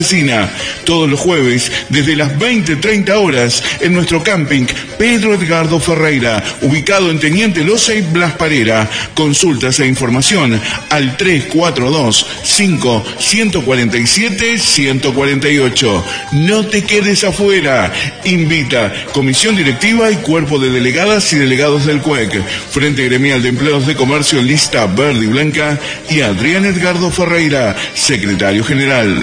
Todos los jueves, desde las 20:30 horas, en nuestro camping Pedro Edgardo Ferreira, ubicado en Teniente Loza y Blas Parera. Consultas e información al 342-5-147-148. No te quedes afuera. Invita Comisión Directiva y Cuerpo de Delegadas y Delegados del CUEC, Frente Gremial de Empleados de Comercio Lista Verde y Blanca, y Adrián Edgardo Ferreira, Secretario General.